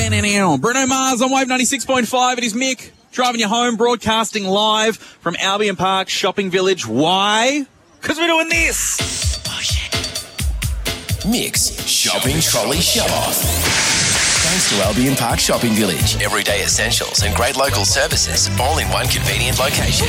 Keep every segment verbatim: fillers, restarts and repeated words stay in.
Bruno Mars on Wave ninety-six point five. It is Mick driving you home, broadcasting live from Albion Park Shopping Village. Why? Because we're doing this. Mick's Shopping Trolley Show-Off. Thanks to Albion Park Shopping Village. Everyday essentials and great local services all in one convenient location.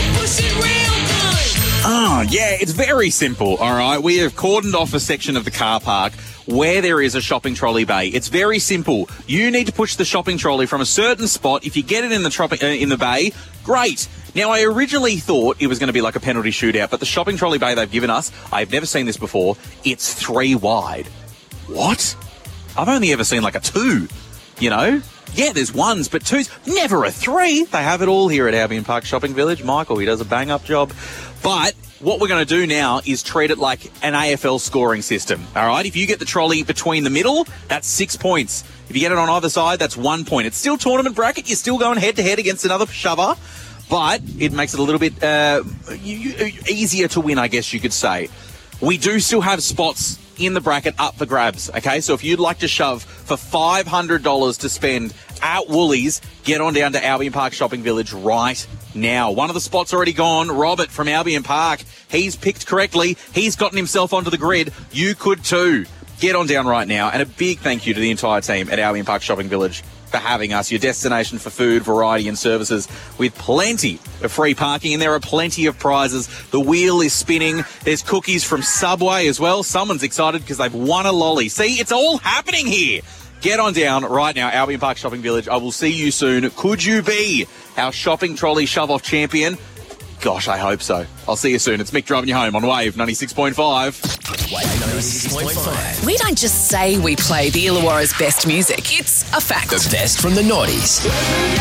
Oh, yeah, it's very simple, all right? We have cordoned off a section of the car park where there is a shopping trolley bay. It's very simple. You need to push the shopping trolley from a certain spot. If you get it in the tropi- uh, in the bay, great. Now, I originally thought it was going to be like a penalty shootout, but the shopping trolley bay they've given us, I've never seen this before, it's three wide. What? I've only ever seen like a two, you know? Yeah, there's ones, but twos, never a three. They have it all here at Albion Park Shopping Village. Michael, he does a bang-up job. But what we're going to do now is treat it like an A F L scoring system, all right? If you get the trolley between the middle, that's six points. If you get it on either side, that's one point. It's still tournament bracket. You're still going head-to-head against another shover, but it makes it a little bit uh, easier to win, I guess you could say. We do still have spots in the bracket up for grabs, okay? So if you'd like to shove for five hundred dollars to spend at Woolies, get on down to Albion Park Shopping Village right now. One of the spots already gone. Robert from Albion Park, he's picked correctly. He's gotten himself onto the grid. You could too. Get on down right now. And a big thank you to the entire team at Albion Park Shopping Village for having us, your destination for food, variety and services with plenty of free parking, and there are plenty of prizes. The wheel is spinning. There's cookies from Subway as well. Someone's excited because they've won a lolly. See, it's all happening here. Get on down right now, Albion Park Shopping Village. I will see you soon. Could you be our shopping trolley shove-off champion? Gosh, I hope so. I'll see you soon. It's Mick driving you home on Wave ninety-six point five. Wave ninety-six point five. We don't just say we play the Illawarra's best music. It's a fact. The best from the noughties.